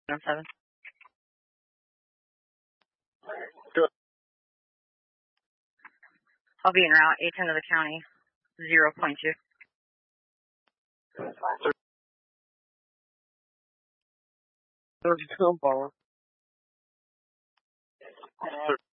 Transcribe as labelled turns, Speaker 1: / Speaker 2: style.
Speaker 1: 7. I'll be en route, 810 to the county, 0.2. There's a ball.